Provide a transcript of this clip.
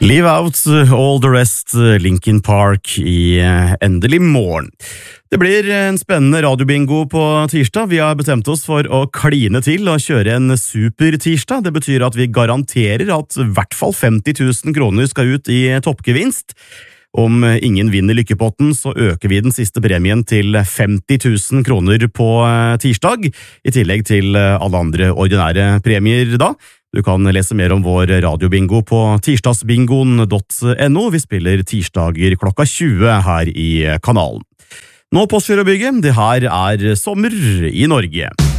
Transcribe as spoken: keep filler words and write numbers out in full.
Leave out all the rest, Linkin Park i endelig morgen. Det blir en spennende radiobingo på tirsdag. Vi har bestemt oss for å kline til og kjøre en super tirsdag. Det betyr at vi garanterer at i hvert fall femti tusen kroner skal ut i toppgevinst. Om ingen vinner lykkepotten, så øker vi den siste premien til femti tusen kroner på tirsdag, i tillegg til alle andre ordinære premier da. Du kan lese mer om vår radiobingo på tirsdagsbingoen punktum no. Vi spiller tirsdager klokka tjue her i kanalen. Nå Postgirobygget, det her er sommer i Norge.